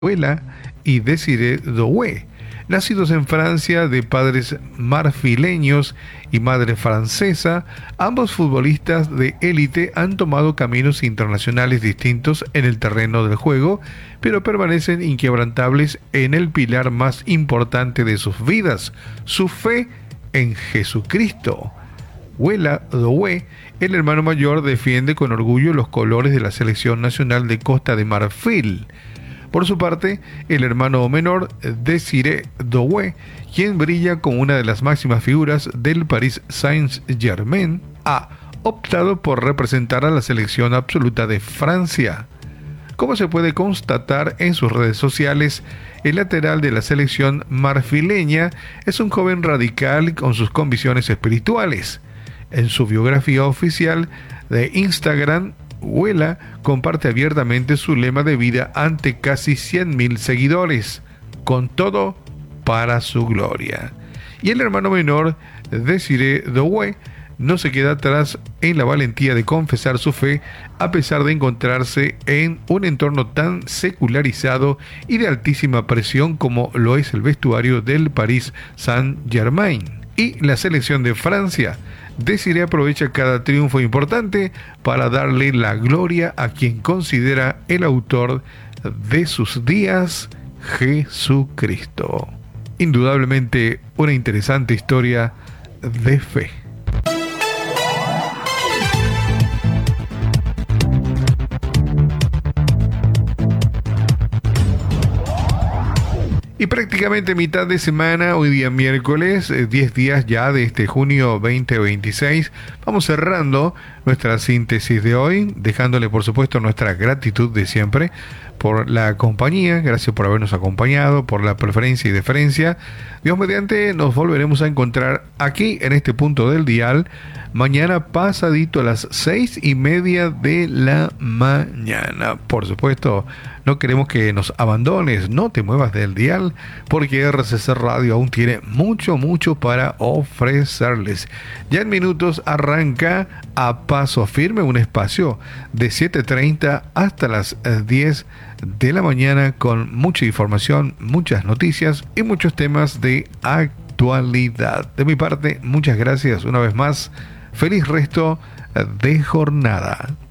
Huela y Désiré Doué, nacidos en Francia de padres marfileños y madre francesa. Ambos futbolistas de élite han tomado caminos internacionales distintos en el terreno del juego, pero permanecen inquebrantables en el pilar más importante de sus vidas, su fe en Jesucristo. Huela Doué, el hermano mayor, defiende con orgullo los colores de la selección nacional de Costa de Marfil. Por su parte, el hermano menor, Désiré Doué, quien brilla como una de las máximas figuras del Paris Saint-Germain, ha optado por representar a la selección absoluta de Francia. Como se puede constatar en sus redes sociales, el lateral de la selección marfileña es un joven radical con sus convicciones espirituales. En su biografía oficial de Instagram, Huela comparte abiertamente su lema de vida ante casi 100.000 seguidores, con todo para su gloria. Y el hermano menor, Désiré Doué, no se queda atrás en la valentía de confesar su fe, a pesar de encontrarse en un entorno tan secularizado y de altísima presión como lo es el vestuario del Paris Saint-Germain y la selección de Francia. Désiré aprovecha cada triunfo importante para darle la gloria a quien considera el autor de sus días, Jesucristo. Indudablemente una interesante historia de fe. Y prácticamente mitad de semana, hoy día miércoles, 10 días ya de este junio 2026. Vamos cerrando nuestra síntesis de hoy, dejándole por supuesto nuestra gratitud de siempre por la compañía. Gracias por habernos acompañado, por la preferencia y deferencia. Dios mediante, nos volveremos a encontrar aquí en este punto del dial mañana pasadito a las 6:30 de la mañana. Por supuesto, no queremos que nos abandones, no te muevas del dial, porque RCC Radio aún tiene mucho para ofrecerles. Ya en minutos arranca A Paso Firme, un espacio de 7:30 hasta las 10 de la mañana con mucha información, muchas noticias y muchos temas de actualidad. De mi parte, muchas gracias una vez más. Feliz resto de jornada.